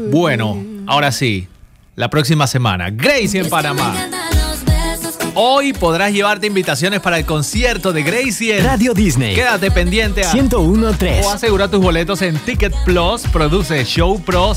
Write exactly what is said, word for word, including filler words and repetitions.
Bueno, ahora sí, la próxima semana, Gracie en Panamá. Hoy podrás llevarte invitaciones para el concierto de Gracie en Radio Disney. Quédate pendiente a ciento uno punto tres. o asegura tus boletos en Ticket Plus, produce Show Pro.